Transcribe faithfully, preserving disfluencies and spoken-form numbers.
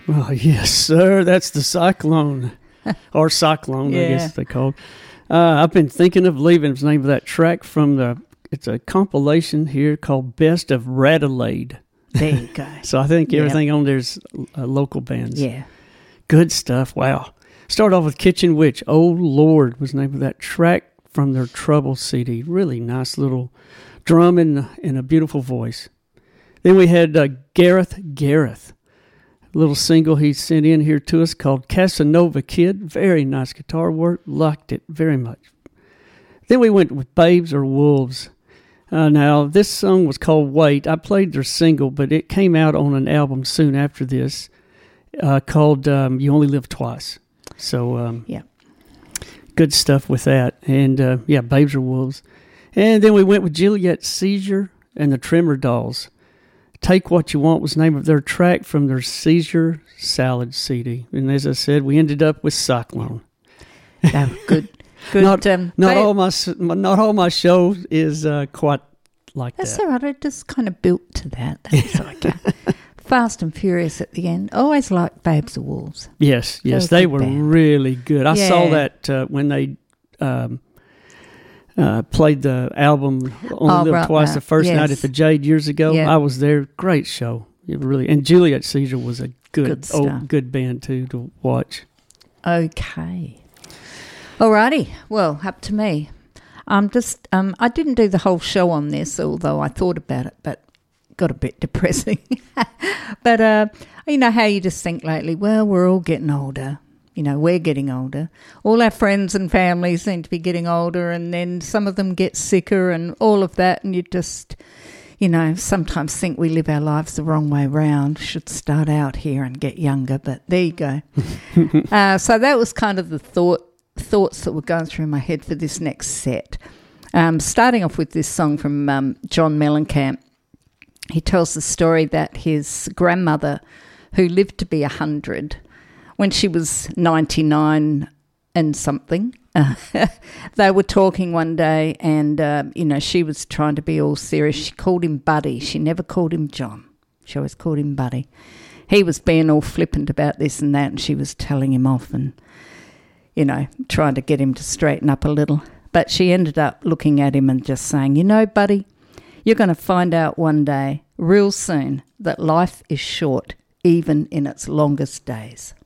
Oh, yes, sir. That's the Cyclone, or Cyclone, Yeah. I guess they called. Uh, I've been thinking of leaving the name of that track from the, it's a compilation here called Best of Radelaide. There you go. So I think Yep. everything on there's uh, local bands. Yeah. Good stuff. Wow. Start off with Kitchen Witch. Oh, Lord was the name of that track from their Trouble C D. Really nice little drum and, and a beautiful voice. Then we had uh, Gareth Gareth. A little single he sent in here to us called Casanova Kid. Very nice guitar work. Liked it very much. Then we went with Babes or Wolves. Uh, now, this song was called Wait. I played their single, but it came out on an album soon after this uh, called um, You Only Live Twice. So, um, Yeah. good stuff with that. And, uh, yeah, Babes or Wolves. And then we went with Juliet Seizure and the Tremor Dolls. Take What You Want was the name of their track from their Seizure Salad C D. And as I said, we ended up with Cyclone. No, good. Good. Not, um, not ba- all my not all my show is uh, quite like That's that. all right. I just kind of built to that. That's okay. Fast and Furious at the end. Always liked Babes or Wolves. Yes, yes, Very they good were band. really good. I saw Yeah. that uh, when they um, uh, played the album Only Oh, Live right, Twice right. the first night Yes. at the Jade years ago. Yeah. I was there. Great show. It really and Juliet Caesar was a good, Good old, stuff. good band too to watch. Okay. Alrighty. Well, up to me. Um, just um, I didn't do the whole show on this, although I thought about it, but got a bit depressing. But uh, you know how you just think lately, well, we're all getting older. You know, we're getting older. All our friends and families seem to be getting older, and then some of them get sicker and all of that, and you just, you know, sometimes think we live our lives the wrong way round. Should start out here and get younger, but there you go. uh, so that was kind of the thought thoughts that were going through my head for this next set. Um, starting off with this song from um, John Mellencamp. He tells the story that his grandmother, who lived to be one hundred, when she was ninety-nine and something, uh, they were talking one day and, uh, you know, she was trying to be all serious. She called him Buddy. She never called him John. She always called him Buddy. He was being all flippant about this and that, and she was telling him off and, you know, trying to get him to straighten up a little. But she ended up looking at him and just saying, you know, Buddy, you're going to find out one day, real soon, that life is short, even in its longest days.